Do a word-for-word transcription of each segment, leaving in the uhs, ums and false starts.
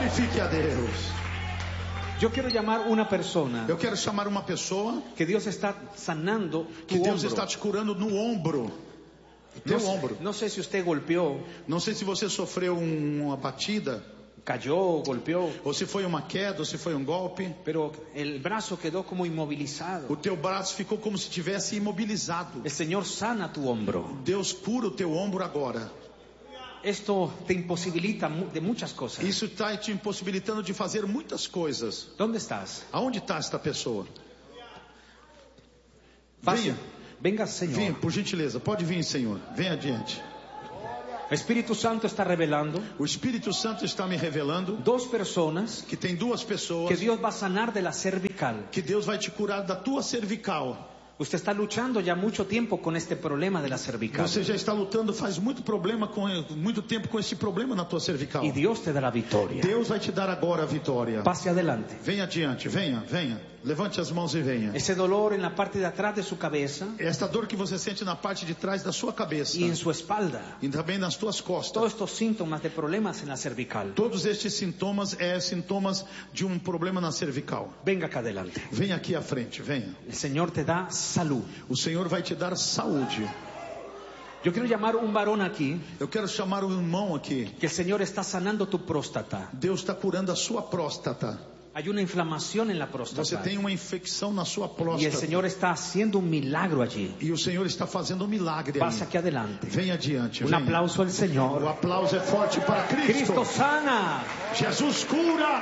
Glorifique a Deus. Yo quiero llamar una persona Eu quero chamar uma pessoa que Dios está sanando tu que Deus hombro. está te curando no ombro. Teu no, ombro. No sé si usted golpeó, Não sei se você sofreu um- uma batida, cayó, golpeó, ou se foi uma queda, ou se foi um golpe. pero el brazo quedó como O inmovilizado. teu braço ficou como se tivesse imobilizado. El Señor sana tu hombro. Deus cura o teu ombro agora. Esto te imposibilita mu- de muchas cosas. Isso está te impossibilitando de fazer muitas coisas. ¿Dónde estás? Aonde está esta pessoa? Pase. Venha. Venga, Señor. Venha, por gentileza. Pode vir, Senhor. Venha adiante. El Espíritu Santo está revelando O Espírito Santo está me revelando dos personas que tem duas pessoas que Dios va a sanar de la cervical. que Deus vai te curar da tua cervical. Usted está luchando ya mucho tiempo con este problema de la cervical. Você já está lutando faz muito problema com muito tempo com esse problema na tua cervical. Y Dios te da la victoria. Deus vai te dar agora a vitória. Pase adelante. Venha adiante, venha, venha. Levante as mãos e venha. Ese dolor en la parte de atrás de su cabeza Esta dor que você sente na parte de trás da sua cabeça y en su espalda. e também nas tuas costas. Todos estos síntomas de problemas en la cervical. Todos estes sintomas é sintomas de um problema na cervical. Venga acá adelante. Venha aqui à frente, venha. El Señor te da salud. O Senhor vai te dar saúde. Yo quiero llamar un varón aquí, Eu quero chamar um irmão aqui. que el Señor está sanando tu próstata. Deus está curando a sua próstata. Hay una inflamación en la Você próstata. tem uma infecção na sua Y el próstata. Señor está haciendo un milagro allí. E o Senhor está fazendo um milagre Pase aí. aquí adelante. Venha adiante, Un venha. aplauso al O Señor. aplauso é forte para Cristo. Cristo sana. Jesus cura.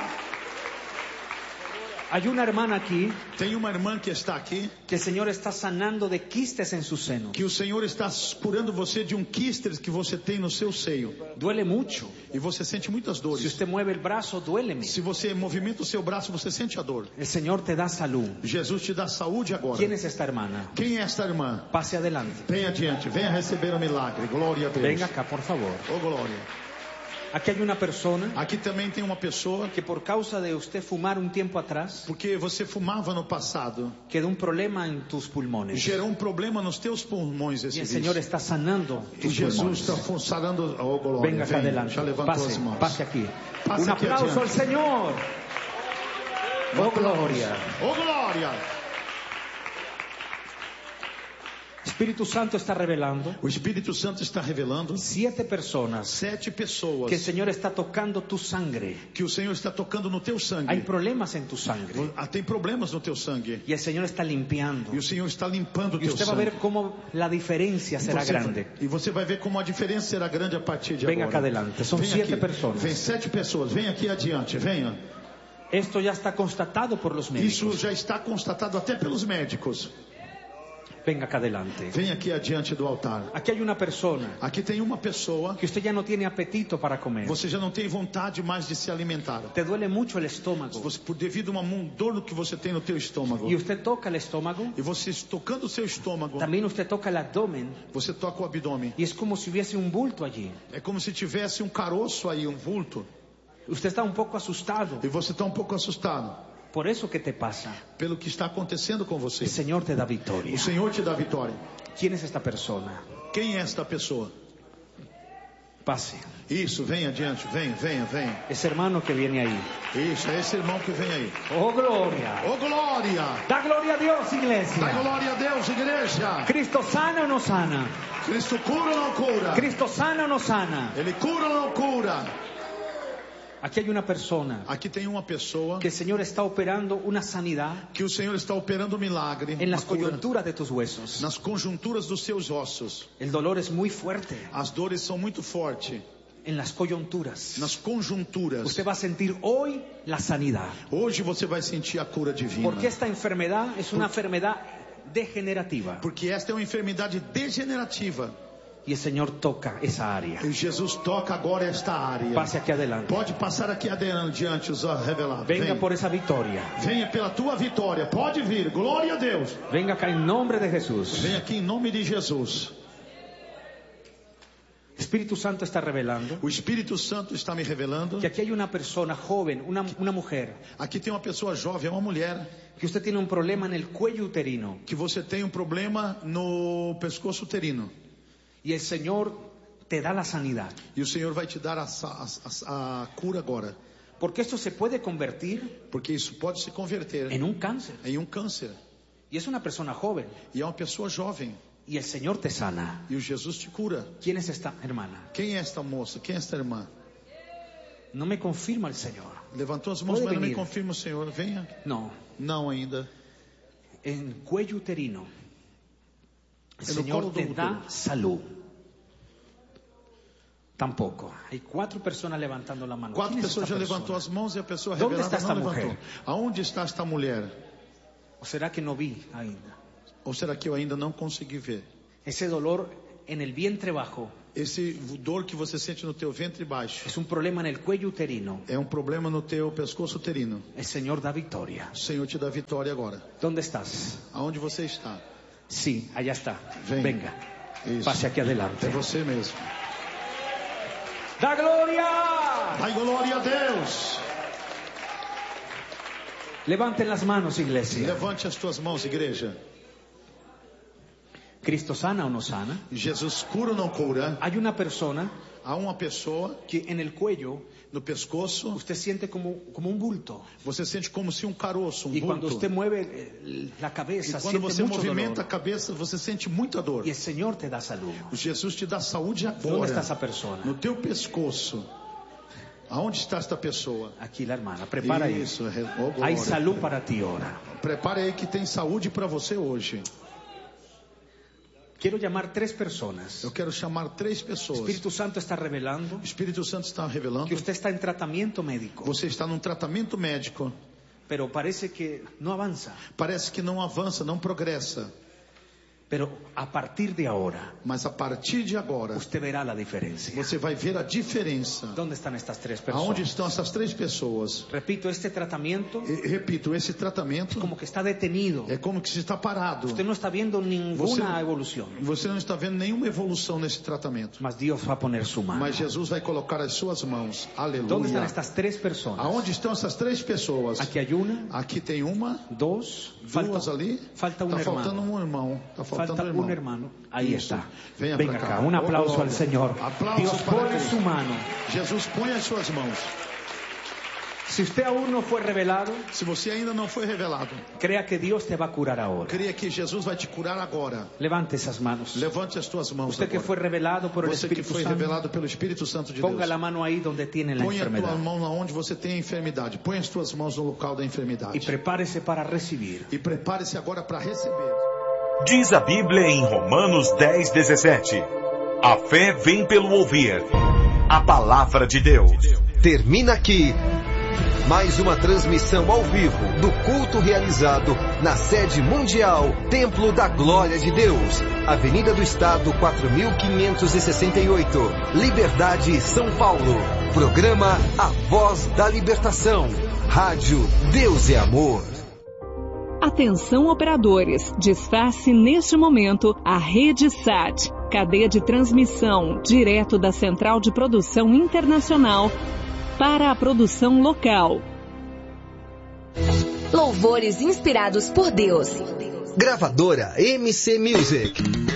Hay una hermana aquí Tem uma irmã que está aqui, que el Señor está sanando de quistes en su seno. que o Senhor está curando você de um quistes que você tem no seu seio. Duele mucho. E você sente muitas Si dores. usted mueve el brazo, duéleme. Se você movimenta o seu braço, você sente a dor. El Señor te da salud. Jesus te dá saúde agora. ¿Quién es esta hermana? Quem é esta irmã? Pase adelante. Venha adiante, venha receber o milagre. Glória a Deus. Venga acá, por favor. Oh, glória. Aquí hay una persona Aqui também tem uma pessoa que por causa de usted fumar un tiempo atrás, porque você fumava no passado. quedó un problema en tus pulmones. Gerou um problema nos teus pulmões Y esse el vício. Señor está sanando E tus Jesus pulmones. está sarando. Oh, glória. Venga acá Venha. adelante. Já levantou Pase, as mãos. pase aquí. Pase Un aqui aplauso al adiante. Señor. Oh, gloria. Oh, glória. Espíritu Santo está revelando O Espírito Santo está revelando siete personas sete pessoas que el Señor está tocando tu sangre. que o Senhor está tocando no teu sangue. Hay problemas en tu sangre Ah, tem problemas no teu sangue. y el Señor está limpiando. E o Senhor está limpando o Y teu usted va a sangue. ver cómo la diferencia será Você grande. vai- e você vai ver como a diferença será grande a partir de Venga agora. acá adelante. Son Vem siete aqui. personas. Vem sete pessoas. Vem aqui adiante. Venha. Esto ya está constatado por los Isso médicos. já está constatado até pelos médicos. Venga acá adelante. Vem aqui adiante do altar. Aquí hay una persona Aqui tem uma pessoa que usted ya no tiene apetito para comer. você já não tem vontade mais de se alimentar. Te duele mucho el estómago. Você, por devido a uma dor que você tem no teu estômago. Y usted toca el estómago, E você tocando o seu estômago, también usted toca el abdomen você toca o abdômen. y es como si hubiese un bulto allí. É como se tivesse um caroço aí, um vulto. Usted está un poco asustado. E você está um pouco assustado Por eso que te pasa. pelo que está acontecendo com você. El Señor te da victoria. O Senhor te dá vitória. ¿Quién es esta persona? Quem é esta pessoa? Pase. Isso, venha adiante, venha, venha, venha. Ese hermano que viene ahí. Isso, é esse irmão que vem aí. Oh, gloria. Oh, glória! Da gloria a Dios, Dá iglesia. glória a Deus, igreja! Cristo sana o no sana. Cristo cura ou não cura? Cristo sana o no sana. Ele cura ou não cura? Aquí hay una persona Aqui tem uma pessoa que el Señor está operando una sanidad que o Senhor está operando um milagre en las uma cura, coyunturas de tus huesos. nas conjunturas dos seus ossos. El dolor es muy fuerte As dores são muito fortes en las coyunturas. nas conjunturas. Usted va a sentir hoy la sanidad. Hoje você vai sentir a cura divina. Porque esta enfermedad es una enfermedad degenerativa. Porque esta é uma enfermidade degenerativa. Y el Señor toca esa área. E Jesus toca agora esta área. Pase aquí adelante. Pode passar aqui adiante, os revelados. Venga Venha. por esa victoria. Venha pela tua vitória. Pode vir. Glória a Deus. Venga acá en nombre de Jesús. Venha aqui em nome de Jesus. Espíritu Santo está revelando O Espírito Santo está me revelando. que aquí hay una persona joven, una, una mujer, Aqui tem uma pessoa jovem, uma mulher, que usted tiene un problema en el cuello uterino. que você tem um problema no pescoço uterino. Y el Señor te da la sanidad. E o Senhor vai te dar a, a, a, a cura agora. Porque esto se puede convertir Porque isso pode se converter en un cáncer. em um câncer. Y es una persona joven. E é uma pessoa jovem. Y el Señor te sana. E o Jesus te cura. ¿Quién es esta hermana? Quem é esta moça? Quem é esta irmã? No me confirma el Señor. Levantou as mãos, Pode mas não me venir. confirma o Senhor. Venha. No. Não ainda. En cuello uterino. El En el Señor colo te do da útero. salud. Tampoco. Hay cuatro personas levantando la mano. Quatro ¿Quién es pessoas esta já persona? levantou as mãos e a pessoa Onde revelada está não esta levantou. mulher? Aonde está esta mulher? ¿O será que no vi ainda? Ou será que eu ainda não consegui ver? Ese dolor en el vientre bajo Esse dor que você sente no teu ventre baixo es un problema en el cuello uterino. é um problema no teu pescoço uterino. El Señor da victoria. O Senhor te dá vitória agora. ¿Dónde estás? Aonde você está? Sí, allá está. Ven. Venga, Isso. pase aquí adelante. É você mesmo. ¡Da gloria! Dai glória a Deus. Levanten las manos, iglesia. Levante as tuas mãos, igreja. ¿Cristo sana o no sana? Jesus cura ou não cura? Hay una persona Há uma pessoa que en el cuello no pescoço, usted siente como, como un bulto. você sente como se um caroço, um Y cuando bulto. usted mueve eh, la E cabeza, quando siente você mucho movimenta a dolor. cabeça, você sente muita dor. Y el Señor te da salud. Jesus te dá saúde ¿Dónde agora. está esa persona? No teu pescoço. Aonde está esta pessoa? Aquí la hermana. Prepara ahí. Isso, re- oh, glória. Hay salud para ti ahora. Prepare aí que tem saúde para você hoje. Quiero llamar tres personas. Eu quero chamar três El pessoas. Espíritu Santo está revelando O Espírito Santo está revelando que usted está en tratamiento médico, você está num tratamento médico. pero parece que no avanza. Parece que não avança, não progressa. Pero a partir de ahora, Mas a partir de agora, usted verá la diferencia. você vai ver a diferença. ¿Dónde están estas tres Aonde personas? estão essas três pessoas? Repito, este tratamiento E, repito, esse tratamento como que está detenido. é como que se está parado. Usted no está viendo ninguna Você- evolución. Você não está vendo nenhuma evolução nesse tratamento. Mas Dios va a poner su mano. Mas Jesus vai colocar as suas mãos. ¿Dónde están Aleluia. estas tres personas? Aonde estão essas três pessoas? Aquí hay una, Aqui tem uma, dos, falta, duas ali. falta un Tá faltando hermano. um irmão. Tá faltando Falta um irmão. un hermano. Ahí Isso. está. Venha Venga pra cá. acá. Un aplauso Oh, al Señor. Aplausos Dios para pone Cristo. su mano. Jesus põe as suas mãos. Si usted aún no fue revelado, Se você ainda não foi revelado, crea que Dios te va a curar ahora. creia que Jesus vai te curar agora. Levante esas manos. Levante as tuas mãos Usted que agora. fue revelado por el Você que Espíritu foi Santo, revelado pelo Espírito Santo de ponga Deus. la mano ahí donde tiene la Põe a tua enfermedad mão onde você tem a enfermidade. Põe as tuas mãos no local da y enfermidade. prepárese para recibir. E prepare-se agora para receber. Diz a Bíblia em Romanos dez, dezessete. A fé vem pelo ouvir a palavra de Deus. Termina aqui mais uma transmissão ao vivo do culto realizado na sede mundial Templo da Glória de Deus, Avenida do Estado quatro mil quinhentos e sessenta e oito, Liberdade, São Paulo. Programa A Voz da Libertação. Rádio Deus é Amor. Atenção operadores, desface neste momento a Rede Sat, cadeia de transmissão direto da Central de Produção Internacional para a produção local. Louvores inspirados por Deus. Gravadora M C Music.